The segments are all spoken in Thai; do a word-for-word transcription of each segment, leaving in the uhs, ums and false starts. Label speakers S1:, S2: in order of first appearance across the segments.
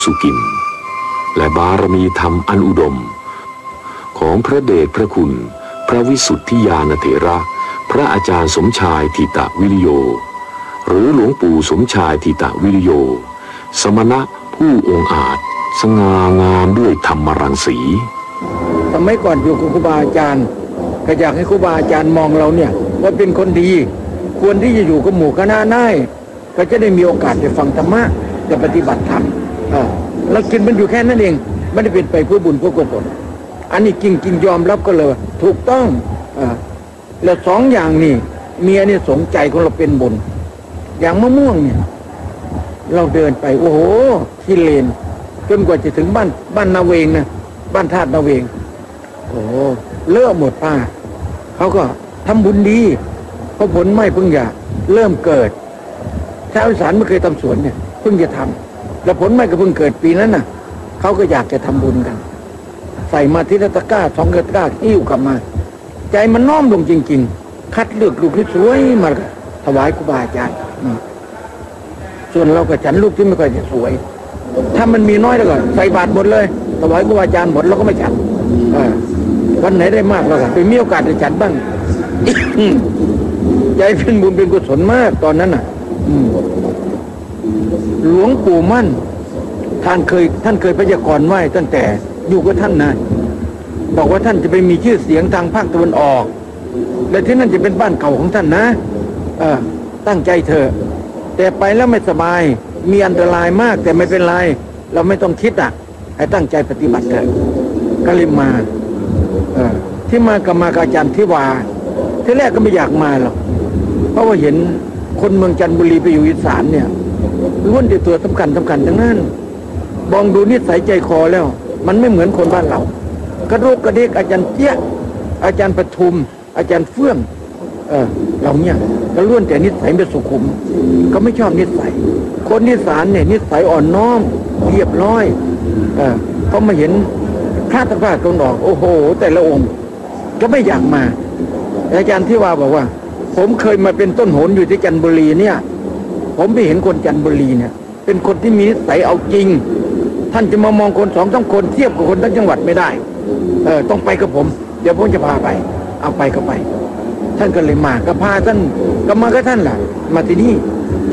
S1: สุกิมและบารมีธรรมอันอุดมของพระเดชพระคุณพระวิสุทธิญาณเถระพระอาจารย์สมชายทิตะวิริโยหรือหลวงปู่สมชายทิตะวิริโยสมณะผู้องอาจสง่างามด้วยธรรมรังสี
S2: สมัยก่อนอยู่กับครูบาอาจารย์ก็อยากให้ครูบาอาจารย์มองเราเนี่ยว่าเป็นคนดีควรที่จะอยู่กับหมู่คณะได้ก็จะได้มีโอกาสได้ฟังธรรมะจะปฏิบัติธรรมแล้วกินมันอยู่แค่นั้นเองไม่ได้เป็นไปเพื่อบุญเพื่อกุศลอันนี้จริงจริงยอมรับก็เลยถูกต้องอ่าแล้วสองอย่างนี่เมียเนี่ยสนใจของเราเป็นบุญอย่างมะม่วงเนี่ยเราเดินไปโอ้โหที่เลนจนกว่าจะถึงบ้านบ้านนาเวงนะบ้านธาตุนาเวงโอ้เลิกหมดป่าเขาก็ทำบุญดีเพราะผลไม่เพิ่งจะเริ่มเกิดชาวอีสานไม่เคยทำสวนเนี่ยเพิ่งจะทำแล้วผลไม่ก็เพิ่งเกิดปีนั้นน่ะเขาก็อยากจะทำบุญกันใส่มาที่ตะกร้าสองตะกร้าหิ้วกลับมาใจมันน้อมลงจริงๆคัดเลือกลูกที่สวยมาถวายครูบาอาจารย์ส่วนเราก็ฉันลูกที่ไม่ค่อยจะสวยถ้ามันมีน้อยแล้วก็ใส่บาตรหมดเลยถวายครูบาอาจารย์หมดเราก็ไม่ฉันวันไหนได้มากเราก็ไปมีโอกาสได้ฉันบ้างใจเป็นบุญเป็นกุศลมากตอนนั้นน่ะหลวงปู่มั่นท่านเคยท่านเคยพยากรณ์ไว้ตั้งแต่อยู่กับท่านนะบอกว่าท่านจะไปมีชื่อเสียงทางภาคตะวันออกและที่นั่นจะเป็นบ้านเก่าของท่านนะเออตั้งใจเถอะแต่ไปแล้วไม่สบายมีอันตรายมากแต่ไม่เป็นไรเราไม่ต้องคิดอ่ะให้ตั้งใจปฏิบัติเถอะก็เลยมาเออที่มากับมากับอาจารย์ที่ว่าที่แรกก็ไม่อยากมาหรอกเพราะว่าเห็นคนเมืองจันทบุรีไปอยู่อีสานเนี่ยล้วนแต่ตัวสำคัญสำคัญทั้งนั้นมองดูนิสัยใจคอแล้วมันไม่เหมือนคนบ้านเรากระโดกกระเดกอาจารย์เจี๊ยอาจารย์ปทุมอาจารย์เฟื่องเออเราเนี่ยก็ล้วนแต่นิสัยเป็นสุขุมก็ไม่ชอบนิสัยคนอีสานเนี่ยนิสัยอ่อนน้อมเรียบร้อยเออเขามาเห็นพระตะพาตรงออกโอ้โหแต่ละองค์ก็ไม่อยากมาอาจารย์ที่ว่าบอกว่าผมเคยมาเป็นต้นโหนอยู่ที่จันทบุรีเนี่ยผมไปเห็นคนจันทบุรีเนี่ยเป็นคนที่มีนิสัยเอาจริงท่านจะมามองคนสองสามคนเทียบกับคนทั้งจังหวัดไม่ได้เออต้องไปกับผมเดี๋ยวผมจะพาไปเอาไปก็ไปท่านก็เลยมาก็พาท่านก็มาก็ท่านแหละมาที่นี่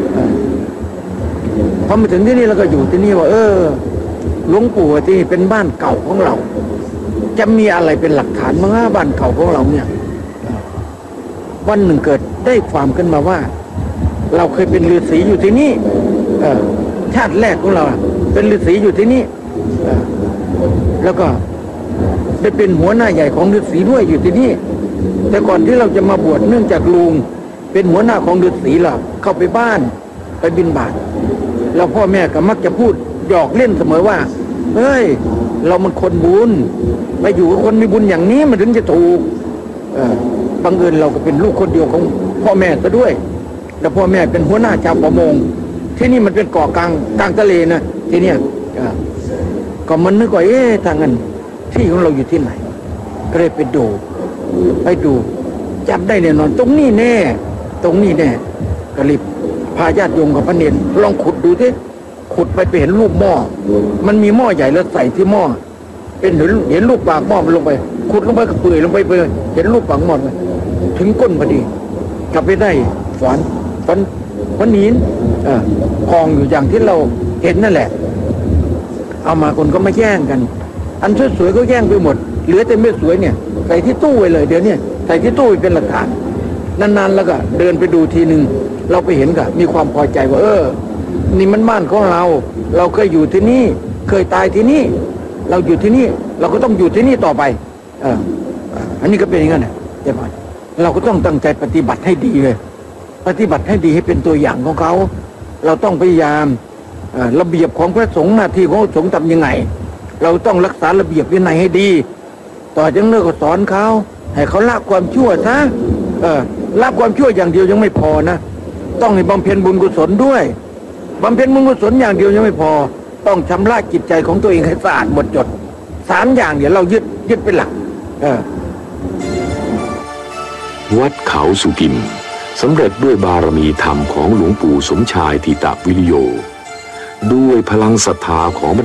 S2: พอมาถึงที่นี่แล้วก็อยู่ที่นี่ว่าเออหลวงปู่ที่เป็นบ้านเก่าของเราจะมีอะไรเป็นหลักฐานมั้งบ้านเก่าของเราเนี่ยวันหนึ่งเกิดได้ความขึ้นมาว่าเราเคยเป็นฤาษีอยู่ที่นี่เออชาติแรกของเราเป็นฤาษีอยู่ที่นี่แล้วก็ได้เป็นหัวหน้าใหญ่ของฤาษีด้วยอยู่ที่นี่แต่ก่อนที่เราจะมาบวชเนื่องจากลุงเป็นหัวหน้าของฤาษีเราเข้าไปบ้านไปบิณฑบาตแล้วพ่อแม่ก็มักจะพูดหยอกเล่นเสมอว่าเฮ้ยเรามันคนบุญไปอยู่กับคนมีบุญอย่างนี้มันถึงจะถูกบังเอิญเราก็เป็นลูกคนเดียวของพ่อแม่ซะด้วยแล้วพ่อแม่เป็นหัวหน้าชาวประมงที่นี่มันเป็นเกาะกลางกลางทะเลนะที่เนี่ยก็มันนึกว่าเอ๊ะทางนั้นที่ของเราอยู่ที่ไหนก็เลยไปดูไปดูจับได้แน่นอนตรงนี้แน่ตรงนี้แน่ก็รีบพาญาติโยมกับพระเนรลองขุดดูที่ขุดไปไปเห็นรูปหม้อมันมีหม้อใหญ่แล้วใส่ที่หม้อเป็นเห็นเห็นรูปปากหม้อมันลงไปขุดลงไปก็เปื่อยลงไปเปื่อยเห็นรูปปากหม้อถึงก้นพอดีกลับไปได้ฝันฝันฝันหินกองอยู่อย่างที่เราเห็นนั่นแหละเอามาคนก็ไม่แย่งกันอันสวยๆก็แย่งไปหมดเหลือแต่ไม่สวยเนี่ยใส่ที่ตู้ไว้เลยเดี๋ยวนี้ใส่ที่ตู้เป็นหลักฐานนานๆแล้วก็เดินไปดูทีนึงเราไปเห็นก็มีความพอใจว่าเออนี่มันบ้านของเราเราเคยอยู่ที่นี่เคยตายที่นี่เราอยู่ที่นี่เราก็ต้องอยู่ที่นี่ต่อไปเอออันนี้ก็เป็นอย่างนั้นนะใช่ไหมเราก็ต้องตั้งใจปฏิบัติให้ดีเลยปฏิบัติให้ดีให้เป็นตัวอย่างของเขาเราต้องพยายามระเบียบของพระสงฆ์หน้าที่ของพระสงฆ์ทำยังไงเราต้องรักษาระเบียบวินัยให้ดีต่อจากนั้นก็สอนเขาให้เขาละความชั่วซะเออละความชั่วอย่างเดียวยังไม่พอนะต้องให้บำเพ็ญบุญกุศลด้วยบำเพ็ญบุญกุศลอย่างเดียวยังไม่พอต้องชำระจิตใจของตัวเองให้สะอาดหมดจดสามอย่างเดี๋ยวเรายึดยึดเป็นหลักเออ
S1: วัดเขาสุกิมสำเร็จด้วยบารมีธรรมของหลวงปู่สมชายทิตะวิริโยด้วยพลังศรัทธาของ